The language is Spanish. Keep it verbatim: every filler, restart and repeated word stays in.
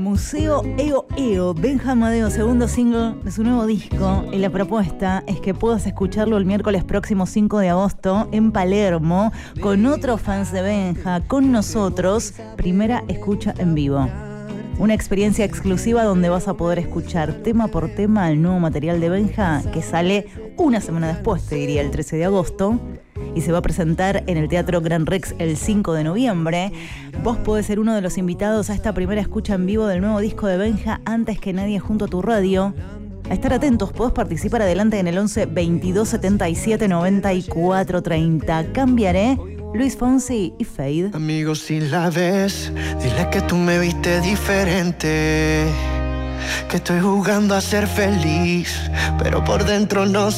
Museo Eo Eo, Benja Amadeo, segundo single de su nuevo disco. Y la propuesta es que puedas escucharlo el miércoles próximo cinco de agosto en Palermo, con otros fans de Benja, con nosotros. Primera escucha en vivo. Una experiencia exclusiva donde vas a poder escuchar tema por tema el nuevo material de Benja, que sale una semana después, te diría, el trece de agosto. Y se va a presentar en el Teatro Gran Rex el cinco de noviembre. Vos podés ser uno de los invitados a esta primera escucha en vivo del nuevo disco de Benja antes que nadie junto a tu radio. A estar atentos, podés participar adelante en el once veintidós setenta y siete noventa y cuatro treinta. Cambiaré. Luis Fonsi y Fade. Amigos, si la ves, dile que tú me viste diferente, que estoy jugando a ser feliz, pero por dentro no